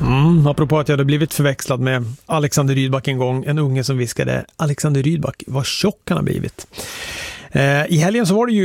Apropå att jag hade blivit förväxlad med Alexander Rydback en gång. En unge som viskade: Alexander Rydback, vad tjock han har blivit. I helgen så var det ju